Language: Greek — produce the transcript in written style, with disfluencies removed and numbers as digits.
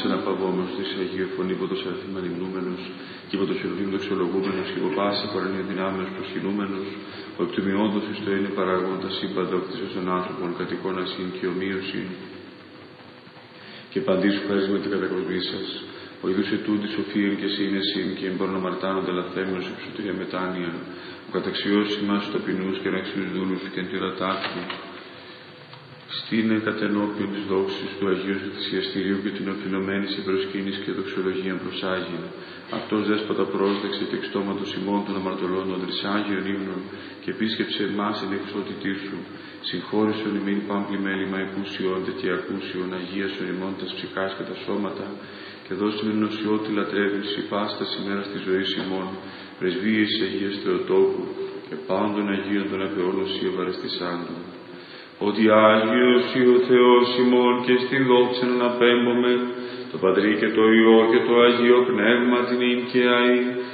αναπαυόμενος της Αγίου Φωνή υπό το σεραφείμ ανυμνούμενος και υπό το χερουβίμ δοξολογούμενος και υπό πάση κορανίου δυνάμεως προσκυνούμενος, ο εκτιμιόντος εις το είναι παράγοντα σύμπαντα ο κτήσεως των άνθρωπων κατοικών ασύν και ομοίωσιν και παντήσου χαρίσμα την κατακοσμή σας. Ο είδους ετούντη σοφίων και σύνεσιν και εμπόρων αμαρτάνονται λαθέμενος εξωτήρια μετάνοια, ο καταξιώσεις ημάς στους ταπεινούς και αναξιούς δούλους και εν τη ρατάχνη. Στείνε κατενώπιον της δόξης του Αγίου του Θυσιαστηρίου και την οφειλωμένη σε προσκύνηση και δοξολογία προσάγει. Αυτός δέσποτα πρόσδεξε και εξτόματος ημών των αμαρτωλών των τρισάγιων ύμνων και επίσκεψε εμάς εν εξωτητή σου. Συγχώρησον ημίν πάμπλη μέλημα εκούσιόντε και ακούσιον αγίασον ημών τας ψυχάς και τα σώματα και δώσουν ενωσιώτη λατρεύνηση πάστα ημέρα της ζωής ημών, πρεσβείες Αγίας Θεοτόκου και πάντων Αγίων των απεόλων σιωβαρεστησάντων. Ότι Άγιος ή ο Θεός ημών και στην δόξα να απέμπομαι, το Πατρί και το Υιό και το Αγίο Πνεύμα την ειν και αΐ